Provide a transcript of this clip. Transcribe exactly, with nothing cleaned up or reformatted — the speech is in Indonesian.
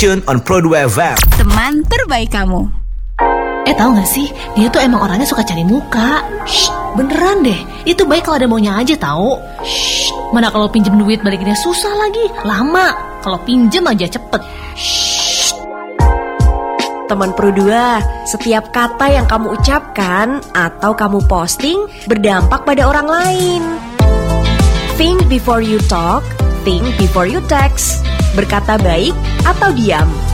Tune on Pro dua F M. Teman terbaik kamu. Eh tahu gak sih, dia tuh emang orangnya suka cari muka. Shh, beneran deh. Itu baik kalau ada maunya aja tahu. Shh, mana kalau pinjem duit balikinnya susah lagi, lama. Kalau pinjem aja cepet. Shh. Teman Pro dua, setiap kata yang kamu ucapkan atau kamu posting berdampak pada orang lain. Think before you talk, think before you text. Berkata baik atau diam.